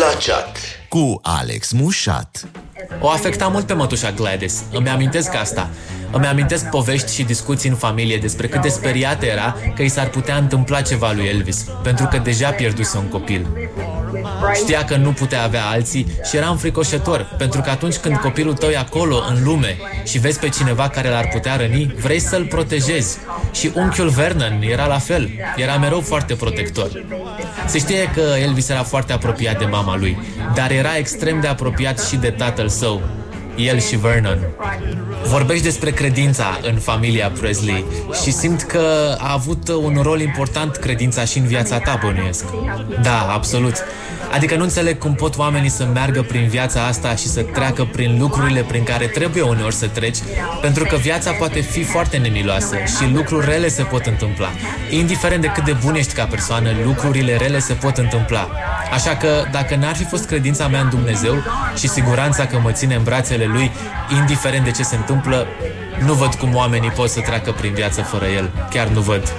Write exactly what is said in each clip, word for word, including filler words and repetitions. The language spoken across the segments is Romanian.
La chat cu Alex Mușat. O afecta mult pe mătușa Gladys. Îmi amintesc asta. Îmi amintesc povești și discuții în familie despre cât de speriată era că i s-ar putea întâmpla ceva lui Elvis, pentru că deja pierduse un copil. Știa că nu putea avea alții și era înfricoșător, pentru că atunci când copilul tău e acolo, în lume, și vezi pe cineva care l-ar putea răni, vrei să-l protejezi. Și unchiul Vernon era la fel, era mereu foarte protector. Se știe că Elvis era foarte apropiat de mama lui, dar era extrem de apropiat și de tatăl său, el și Vernon. Vorbești despre credința în familia Presley și simt că a avut un rol important credința și în viața ta, bănuiesc. Da, absolut. Adică nu înțeleg cum pot oamenii să meargă prin viața asta și să treacă prin lucrurile prin care trebuie uneori să treci, pentru că viața poate fi foarte nemiloasă și lucruri rele se pot întâmpla. Indiferent de cât de bun ești ca persoană, lucrurile rele se pot întâmpla. Așa că, dacă n-ar fi fost credința mea în Dumnezeu și siguranța că mă ține în brațele Lui, indiferent de ce se întâmplă, nu văd cum oamenii pot să treacă prin viață fără El. Chiar nu văd.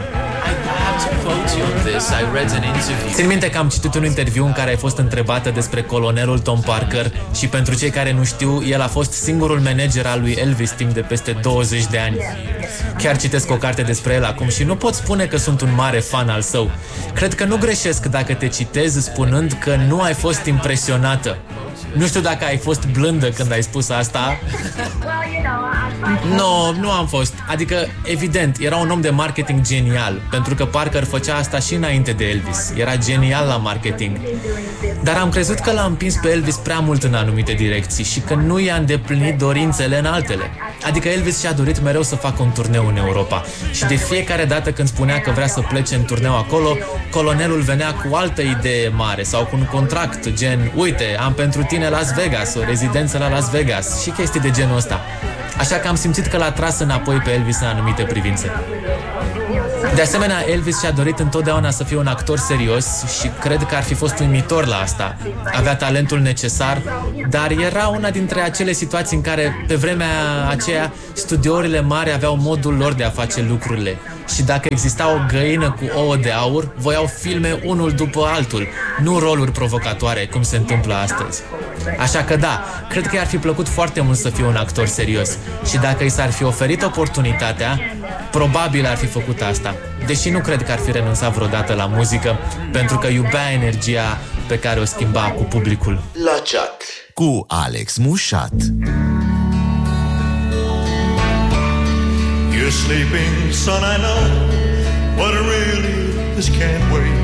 Țin minte că am citit un interviu în care ai fost întrebată despre colonelul Tom Parker și pentru cei care nu știu, el a fost singurul manager al lui Elvis timp de peste douăzeci de ani. Chiar citesc o carte despre el acum și nu pot spune că sunt un mare fan al său. Cred că nu greșesc dacă te citez spunând că nu ai fost impresionată. Nu știu dacă ai fost blândă când ai spus asta. Nu, no, nu am fost. Adică, evident, era un om de marketing genial, pentru că Parker făcea asta și înainte de Elvis. Era genial la marketing. Dar am crezut că l-a împins pe Elvis prea mult în anumite direcții și că nu i-a îndeplinit dorințele în altele. Adică Elvis și-a dorit mereu să facă un turneu în Europa și de fiecare dată când spunea că vrea să plece în turneu acolo, colonelul venea cu altă idee mare sau cu un contract gen: uite, am pentru tine Las Vegas, o rezidență la Las Vegas și chestii de genul ăsta. Așa că am simțit că l-a tras înapoi pe Elvis în anumite privințe. De asemenea, Elvis și-a dorit întotdeauna să fie un actor serios și cred că ar fi fost uimitor la asta. Avea talentul necesar, dar era una dintre acele situații în care, pe vremea aceea, studiourile mari aveau modul lor de a face lucrurile. Și dacă exista o găină cu ouă de aur, voiau filme unul după altul, nu roluri provocatoare, cum se întâmplă astăzi. Așa că da, cred că i-ar fi plăcut foarte mult să fie un actor serios și dacă i s-ar fi oferit oportunitatea, probabil ar fi făcut asta. Deși nu cred că ar fi renunțat vreodată la muzică, pentru că iubea energia pe care o schimba cu publicul. La chat cu Alex Mușat. You're sleeping, son, I know, but really this can't wait.